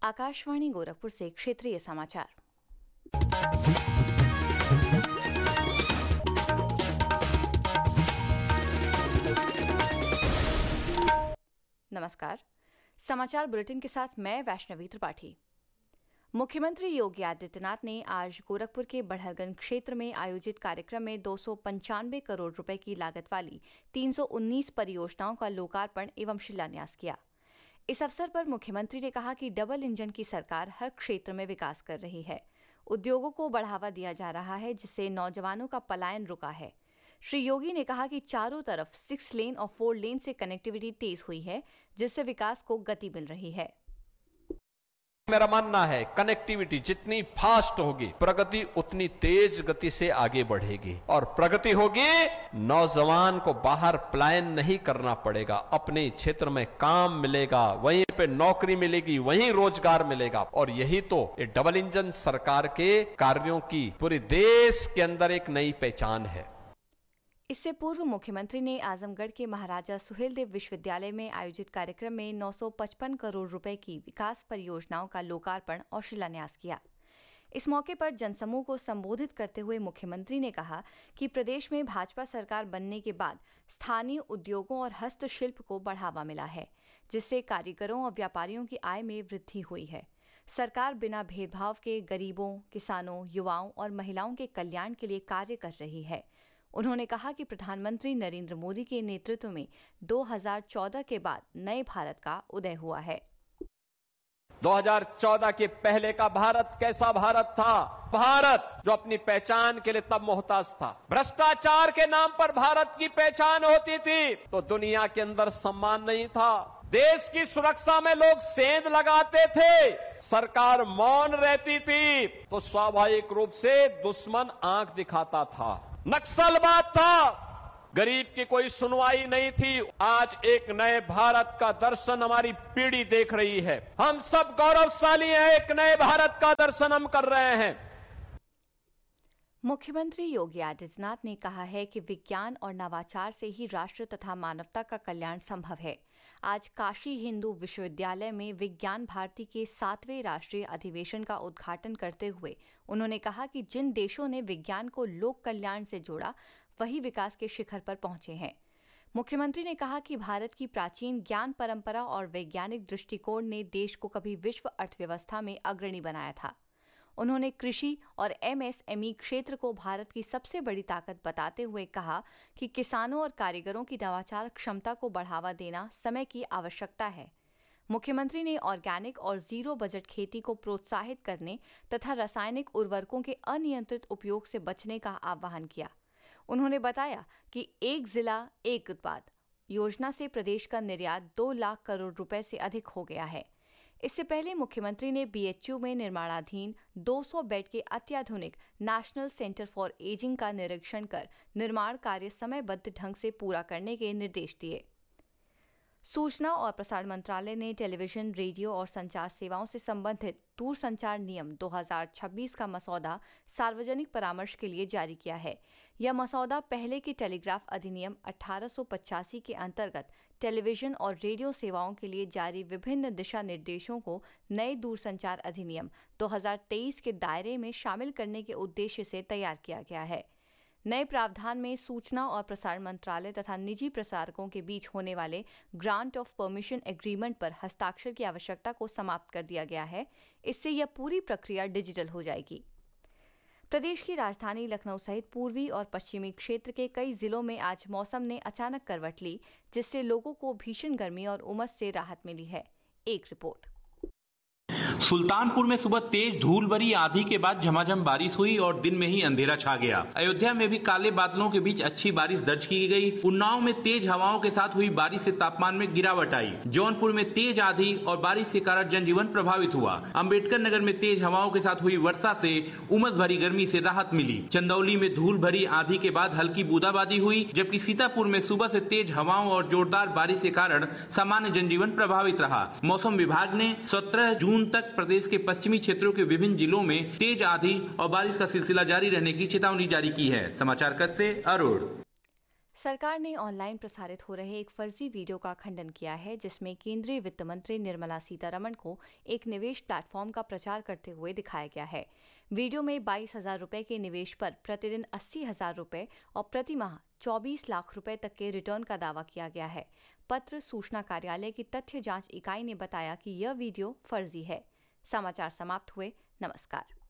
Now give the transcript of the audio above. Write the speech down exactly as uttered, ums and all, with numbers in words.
आकाशवाणी गोरखपुर से क्षेत्रीय समाचार। नमस्कार, समाचार बुलेटिन के साथ मैं वैष्णवी त्रिपाठी। मुख्यमंत्री योगी आदित्यनाथ ने आज गोरखपुर के बढ़हरगंज क्षेत्र में आयोजित कार्यक्रम में दो सौ पंचानवे करोड़ रुपए की लागत वाली तीन सौ उन्नीस परियोजनाओं का लोकार्पण एवं शिलान्यास किया। इस अवसर पर मुख्यमंत्री ने कहा कि डबल इंजन की सरकार हर क्षेत्र में विकास कर रही है। उद्योगों को बढ़ावा दिया जा रहा है, जिससे नौजवानों का पलायन रुका है। श्री योगी ने कहा कि चारों तरफ सिक्स लेन और फोर लेन से कनेक्टिविटी तेज हुई है, जिससे विकास को गति मिल रही है। मेरा मानना है कनेक्टिविटी जितनी फास्ट होगी, प्रगति उतनी तेज गति से आगे बढ़ेगी। और प्रगति होगी, नौजवान को बाहर पलायन नहीं करना पड़ेगा, अपने क्षेत्र में काम मिलेगा, वहीं पे नौकरी मिलेगी, वहीं रोजगार मिलेगा। और यही तो ये डबल इंजन सरकार के कार्यों की पूरे देश के अंदर एक नई पहचान है। इससे पूर्व मुख्यमंत्री ने आजमगढ़ के महाराजा सुहेलदेव विश्वविद्यालय में आयोजित कार्यक्रम में नौ सौ पचपन करोड़ रुपए की विकास परियोजनाओं का लोकार्पण और शिलान्यास किया। इस मौके पर जनसमूह को संबोधित करते हुए मुख्यमंत्री ने कहा कि प्रदेश में भाजपा सरकार बनने के बाद स्थानीय उद्योगों और हस्तशिल्प को बढ़ावा मिला है, जिससे कारीगरों और व्यापारियों की आय में वृद्धि हुई है। सरकार बिना भेदभाव के गरीबों, किसानों, युवाओं और महिलाओं के कल्याण के लिए कार्य कर रही है। उन्होंने कहा कि प्रधानमंत्री नरेंद्र मोदी के नेतृत्व में दो हज़ार चौदह के बाद नए भारत का उदय हुआ है। दो हज़ार चौदह के पहले का भारत कैसा भारत था? भारत जो अपनी पहचान के लिए तब मोहताज था। भ्रष्टाचार के नाम पर भारत की पहचान होती थी तो दुनिया के अंदर सम्मान नहीं था। देश की सुरक्षा में लोग सेंध लगाते थे, सरकार मौन रहती थी तो स्वाभाविक रूप से दुश्मन आंख दिखाता था, नक्सलवाद था, गरीब की कोई सुनवाई नहीं थी। आज एक नए भारत का दर्शन हमारी पीढ़ी देख रही है। हम सब गौरवशाली हैं, एक नए भारत का दर्शन हम कर रहे हैं। मुख्यमंत्री योगी आदित्यनाथ ने कहा है कि विज्ञान और नवाचार से ही राष्ट्र तथा मानवता का कल्याण संभव है। आज काशी हिंदू विश्वविद्यालय में विज्ञान भारती के सातवें राष्ट्रीय अधिवेशन का उद्घाटन करते हुए उन्होंने कहा कि जिन देशों ने विज्ञान को लोक कल्याण से जोड़ा, वही विकास के शिखर पर पहुंचे हैं। मुख्यमंत्री ने कहा कि भारत की प्राचीन ज्ञान परंपरा और वैज्ञानिक दृष्टिकोण ने देश को कभी विश्व अर्थव्यवस्था में अग्रणी बनाया था। उन्होंने कृषि और एमएसएमई क्षेत्र को भारत की सबसे बड़ी ताकत बताते हुए कहा कि किसानों और कारीगरों की नवाचार क्षमता को बढ़ावा देना समय की आवश्यकता है। मुख्यमंत्री ने ऑर्गेनिक और जीरो बजट खेती को प्रोत्साहित करने तथा रासायनिक उर्वरकों के अनियंत्रित उपयोग से बचने का आह्वान किया। उन्होंने बताया कि एक जिला एक उत्पाद योजना से प्रदेश का निर्यात दो लाख करोड़ रुपए से अधिक हो गया है। इससे पहले मुख्यमंत्री ने बीएचयू में निर्माणाधीन दो सौ बेड के अत्याधुनिक नेशनल सेंटर फॉर एजिंग का निरीक्षण कर निर्माण कार्य समयबद्ध ढंग से पूरा करने के निर्देश दिए। सूचना और प्रसारण मंत्रालय ने टेलीविजन, रेडियो और संचार सेवाओं से संबंधित दूरसंचार नियम दो हज़ार छब्बीस का मसौदा सार्वजनिक परामर्श के लिए जारी किया है। यह मसौदा पहले के टेलीग्राफ अधिनियम अठारह सौ पचासी के अंतर्गत टेलीविजन और रेडियो सेवाओं के लिए जारी विभिन्न दिशा निर्देशों को नए दूरसंचार अधिनियम दो हज़ार तेईस के दायरे में शामिल करने के उद्देश्य से तैयार किया गया है। नए प्रावधान में सूचना और प्रसारण मंत्रालय तथा निजी प्रसारकों के बीच होने वाले ग्रांट ऑफ परमिशन एग्रीमेंट पर हस्ताक्षर की आवश्यकता को समाप्त कर दिया गया है। इससे यह पूरी प्रक्रिया डिजिटल हो जाएगी। प्रदेश की राजधानी लखनऊ सहित पूर्वी और पश्चिमी क्षेत्र के कई जिलों में आज मौसम ने अचानक करवट ली, जिससे लोगों को भीषण गर्मी और उमस से राहत मिली है। एक रिपोर्ट। सुल्तानपुर में सुबह तेज धूल भरी आंधी के बाद झमाझम बारिश हुई और दिन में ही अंधेरा छा गया। अयोध्या में भी काले बादलों के बीच अच्छी बारिश दर्ज की गई। उन्नाव में तेज हवाओं के साथ हुई बारिश से तापमान में गिरावट आई। जौनपुर में तेज आंधी और बारिश के कारण जनजीवन प्रभावित हुआ। अम्बेडकर नगर में तेज हवाओं के साथ हुई वर्षा से उमस भरी गर्मी से राहत मिली। चंदौली में धूल भरी आंधी के बाद हल्की बूंदाबांदी हुई, जबकि सीतापुर में सुबह से तेज हवाओं और जोरदार बारिश के कारण सामान्य जनजीवन प्रभावित रहा। मौसम विभाग ने सत्रह जून तक प्रदेश के पश्चिमी क्षेत्रों के विभिन्न जिलों में तेज आंधी और बारिश का सिलसिला जारी रहने की चेतावनी जारी की है। समाचार कक्ष से अरुण। सरकार ने ऑनलाइन प्रसारित हो रहे एक फर्जी वीडियो का खंडन किया है जिसमें केंद्रीय वित्त मंत्री निर्मला सीतारमण को एक निवेश प्लेटफॉर्म का प्रचार करते हुए दिखाया गया है। वीडियो में बाईस हजार रुपए के निवेश पर प्रतिदिन अस्सी हजार रुपए और प्रति माह चौबीस लाख रुपए तक के रिटर्न का दावा किया गया है। पत्र सूचना कार्यालय की तथ्य जांच इकाई ने बताया कि यह वीडियो फर्जी है। समाचार समाप्त हुए। नमस्कार।